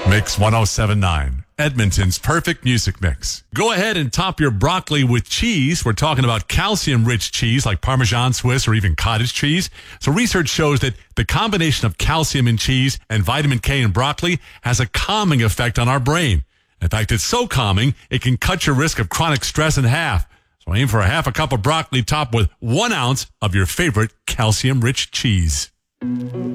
Mix 1079, Edmonton's perfect music mix. Go ahead and top your broccoli with cheese. We're talking about calcium-rich cheese like Parmesan, Swiss, or even cottage cheese. So research shows that the combination of calcium in cheese and vitamin K in broccoli has a calming effect on our brain. In fact, it's so calming, it can cut your risk of chronic stress in half. So aim for a half a cup of broccoli topped with 1 ounce of your favorite calcium-rich cheese.